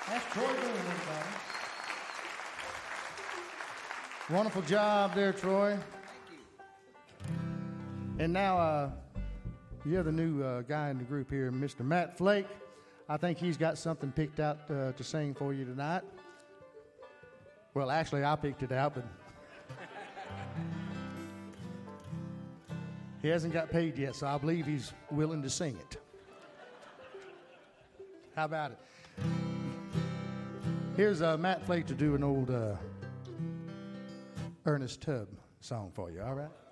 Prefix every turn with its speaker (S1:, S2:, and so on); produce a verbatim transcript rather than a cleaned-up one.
S1: That's Troy Boone, everybody.
S2: Wonderful job there, Troy.
S3: Thank you.
S2: And now, uh, you're the new uh, guy in the group here, Mister Matt Flake. I think he's got something picked out uh, to sing for you tonight. Well, actually, I picked it out, but he hasn't got paid yet, so I believe he's willing to sing it. How about it? Here's uh, Matt Flake to do an old uh, Ernest Tubb song for you, all right?